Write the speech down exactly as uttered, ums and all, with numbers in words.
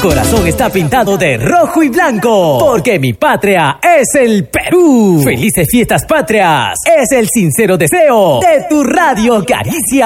corazón está pintado de rojo y blanco, porque mi patria es el Perú. Felices fiestas patrias, es el sincero deseo de tu Radio Caricia.